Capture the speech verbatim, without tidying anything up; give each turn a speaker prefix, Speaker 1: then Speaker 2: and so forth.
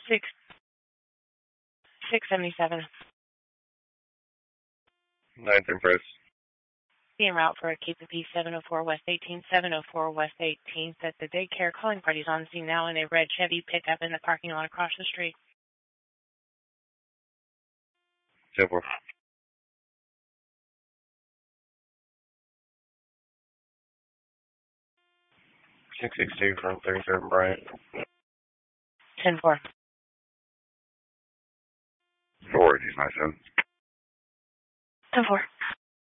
Speaker 1: Six six seventy seven.
Speaker 2: Ninth and first.
Speaker 1: En route for a K P P seven oh four West eighteenth, seven oh four West eighteenth at the daycare. Calling parties on scene now in a red Chevy pickup in the parking lot across the street.
Speaker 2: ten four. six six two from thirty-third Bryant.
Speaker 1: ten four.
Speaker 2: four eighty nine seven.
Speaker 1: ten four.